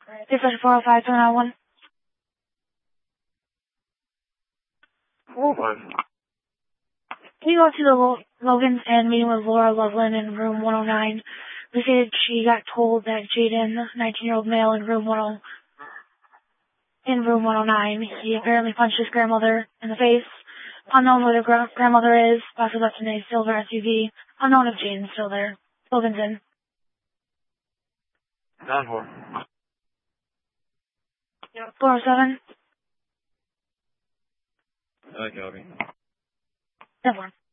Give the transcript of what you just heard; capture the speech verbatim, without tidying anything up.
three four oh five, two nine one. Can you go to the Lo- Logan's and meeting with Laura Loveland in room one oh nine? We said she got told that Jaden, nineteen-year-old male in room ten, in room one oh nine, he apparently punched his grandmother in the face. Unknown where the gra- grandmother is, possibly left in a silver S U V. Unknown if Jaden's still there. Logan's in. nine four. four oh seven. I copy. ten four.